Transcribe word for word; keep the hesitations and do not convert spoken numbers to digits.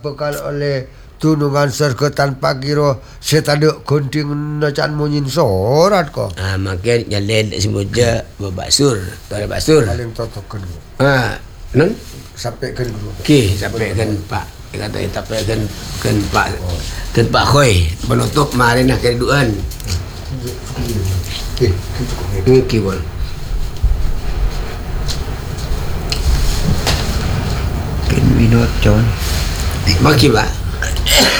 bekal oleh tunungan serka tanpa kira setaduk gunting nacan munyin sorat ko. Ah, makin jalan semua je berbasur, tu ada basur. Paling totokan guru. Ah, non? Sampaikan guru. Okey, sampaikan Pak. Dia kata sampaikan kan Pak. Kan Pak Khoi penutup mari nak keduaan. Okey, Okey, bol. Ken Winot John. Makasih, Pak.